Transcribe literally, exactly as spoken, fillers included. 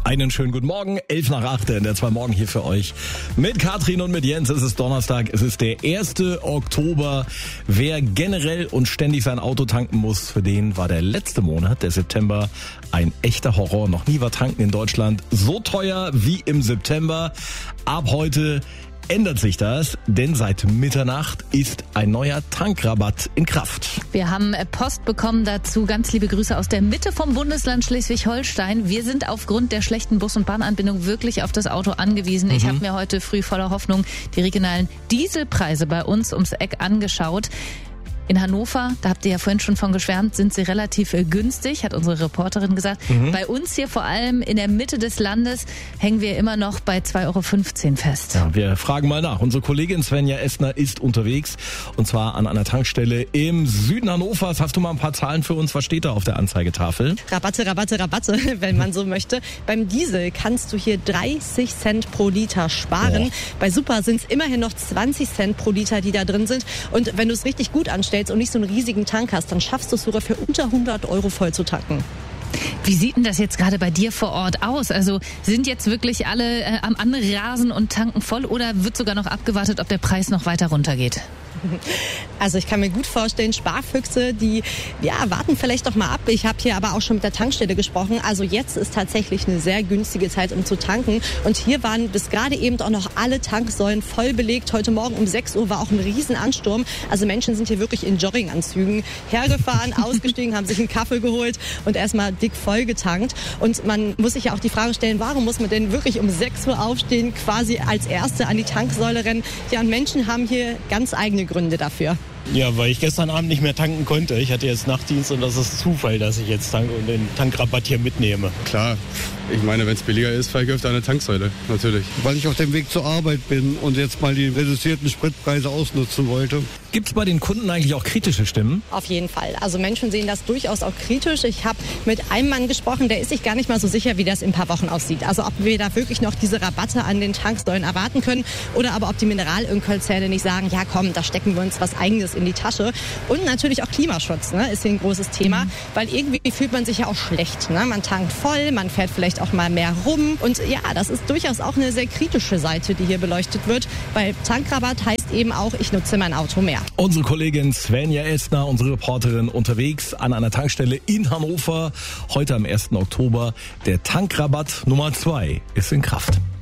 Einen schönen guten Morgen, elf nach acht in der zwei Morgen hier für euch. Mit Katrin und mit Jens, es ist Donnerstag, es ist der erste Oktober. Wer generell und ständig sein Auto tanken muss, für den war der letzte Monat, der September, ein echter Horror. Noch nie war tanken in Deutschland so teuer wie im September. Ab heute ändert sich das, denn seit Mitternacht ist ein neuer Tankrabatt in Kraft. Wir haben Post bekommen dazu. Ganz liebe Grüße aus der Mitte vom Bundesland Schleswig-Holstein. Wir sind aufgrund der schlechten Bus- und Bahnanbindung wirklich auf das Auto angewiesen. Mhm. Ich habe mir heute früh voller Hoffnung die regionalen Dieselpreise bei uns ums Eck angeschaut. In Hannover, da habt ihr ja vorhin schon von geschwärmt, sind sie relativ günstig, hat unsere Reporterin gesagt. Mhm. Bei uns hier vor allem in der Mitte des Landes hängen wir immer noch bei zwei Euro fünfzehn fest. Ja, wir fragen mal nach. Unsere Kollegin Svenja Estner ist unterwegs und zwar an einer Tankstelle im Süden Hannovers. Hast du mal ein paar Zahlen für uns? Was steht da auf der Anzeigetafel? Rabatte, Rabatte, Rabatte, wenn man so möchte. Beim Diesel kannst du hier dreißig Cent pro Liter sparen. Oh. Bei Super sind es immerhin noch zwanzig Cent pro Liter, die da drin sind. Und wenn du es richtig gut anstellst und nicht so einen riesigen Tank hast, dann schaffst du es sogar für unter hundert Euro voll zu tanken. Wie sieht denn das jetzt gerade bei dir vor Ort aus? Also sind jetzt wirklich alle äh, am Anrasen und tanken voll oder wird sogar noch abgewartet, ob der Preis noch weiter runtergeht? Also ich kann mir gut vorstellen, Sparfüchse, die ja, warten vielleicht doch mal ab. Ich habe hier aber auch schon mit der Tankstelle gesprochen. Also jetzt ist tatsächlich eine sehr günstige Zeit, um zu tanken. Und hier waren bis gerade eben auch noch alle Tanksäulen voll belegt. Heute Morgen um sechs Uhr war auch ein Riesenansturm. Also Menschen sind hier wirklich in Jogginganzügen hergefahren, ausgestiegen, haben sich einen Kaffee geholt und erstmal dick voll getankt. Und man muss sich ja auch die Frage stellen, warum muss man denn wirklich um sechs Uhr aufstehen, quasi als Erste an die Tanksäule rennen? Ja, und Menschen haben hier ganz eigene Gründe dafür. Ja, weil ich gestern Abend nicht mehr tanken konnte. Ich hatte jetzt Nachtdienst und das ist Zufall, dass ich jetzt tanke und den Tankrabatt hier mitnehme. Klar, ich meine, wenn es billiger ist, fahre ich öfter an eine Tanksäule, natürlich. Weil ich auf dem Weg zur Arbeit bin und jetzt mal die reduzierten Spritpreise ausnutzen wollte. Gibt es bei den Kunden eigentlich auch kritische Stimmen? Auf jeden Fall. Also Menschen sehen das durchaus auch kritisch. Ich habe mit einem Mann gesprochen, der ist sich gar nicht mal so sicher, wie das in ein paar Wochen aussieht. Also ob wir da wirklich noch diese Rabatte an den Tanksäulen erwarten können oder aber ob die Mineralölkonzerne nicht sagen, ja komm, da stecken wir uns was Eigenes in die Tasche. Und natürlich auch Klimaschutz, ne, ist hier ein großes Thema, mhm. weil irgendwie fühlt man sich ja auch schlecht. Ne? Man tankt voll, man fährt vielleicht auch mal mehr rum. Und ja, das ist durchaus auch eine sehr kritische Seite, die hier beleuchtet wird, weil Tankrabatt heißt eben auch, ich nutze mein Auto mehr. Unsere Kollegin Svenja Estner, unsere Reporterin, unterwegs an einer Tankstelle in Hannover. Heute am ersten Oktober. Der Tankrabatt Nummer zwei ist in Kraft.